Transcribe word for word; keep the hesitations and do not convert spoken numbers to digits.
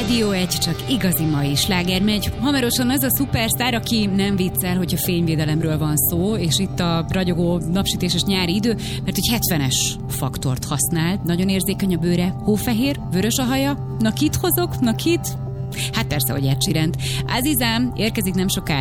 Rádió egy, csak igazi mai sláger megy. Hamarosan az a szupersztár, aki nem viccel, hogy a fényvédelemről van szó, és itt a ragyogó napsütéses nyári idő, mert hogy hetvenes faktort használ, nagyon érzékeny a bőre, hófehér, vörös a haja. Na kit hozok? Na kit? Hát persze, hogy Ed Sheerant. Azizám érkezik nem sokára.